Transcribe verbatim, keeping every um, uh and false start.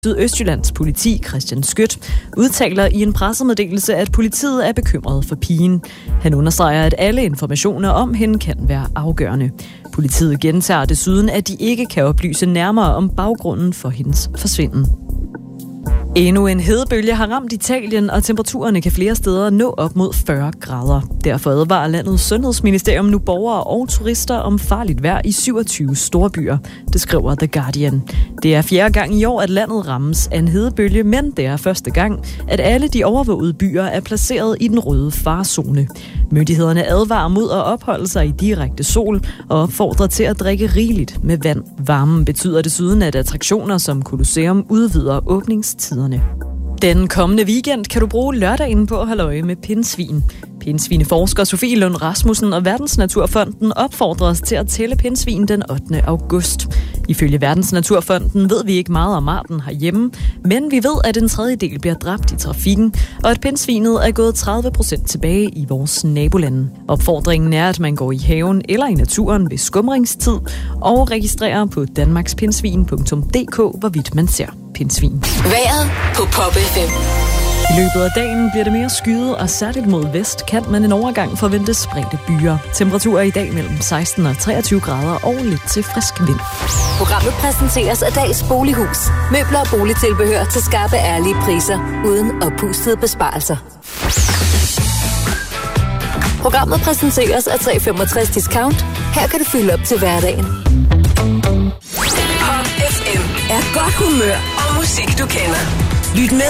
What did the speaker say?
Sydøstjyllands politi, Christian Skødt, udtaler i en pressemeddelelse, at politiet er bekymret for pigen. Han understreger, at alle informationer om hende kan være afgørende. Politiet gentager desuden, at de ikke kan oplyse nærmere om baggrunden for hendes forsvinden. Endnu en hedebølge har ramt Italien, og temperaturerne kan flere steder nå op mod fyrre grader. Derfor advarer landets sundhedsministerium nu borgere og turister om farligt vejr i syvogtyve storbyer, det skriver The Guardian. Det er fjerde gang i år, at landet rammes af en hedebølge, men det er første gang, at alle de overvågede byer er placeret i den røde farezone. Myndighederne advarer mod at opholde sig i direkte sol og opfordrer til at drikke rigeligt med vand. Varmen betyder desuden, at attraktioner som Colosseum udvider åbningstiderne. Den kommende weekend kan du bruge lørdagen på at holde øje med pindsvin. Pindsvineforsker Sofie Lund Rasmussen og Verdensnaturfonden opfordrer os til at tælle pindsvin den ottende august. Ifølge Verdensnaturfonden ved vi ikke meget om arten herhjemme, men vi ved, at en tredjedel bliver dræbt i trafikken, og at pindsvinet er gået tredive procent tilbage i vores nabolande. Opfordringen er, at man går i haven eller i naturen ved skumringstid og registrerer på danmarkspindsvin punktum d k, hvorvidt man ser pindsvin. Vejret på Pop F M. I løbet af dagen bliver det mere skyet, og særligt mod vest kan man en overgang forvente spredte byer. Temperaturer i dag mellem seksten og treogtyve grader og lidt til frisk vind. Programmet præsenteres af Dals Bolighus. Møbler og boligtilbehør til skarpe, ærlige priser, uden oppustede besparelser. Programmet præsenteres af tre femogtres Discount. Her kan du fylde op til hverdagen. Pop F M er godt humør og musik, du kender. Lyt med